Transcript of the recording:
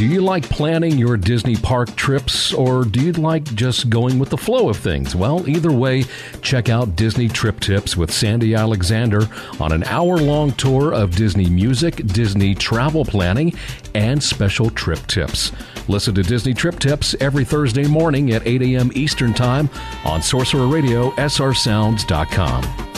Do you like planning your Disney park trips, or do you like just going with the flow of things? Well, either way, check out Disney Trip Tips with Sandy Alexander on an hour-long tour of Disney music, Disney travel planning, and special trip tips. Listen to Disney Trip Tips every Thursday morning at 8 a.m. Eastern Time on Sorcerer Radio, srsounds.com.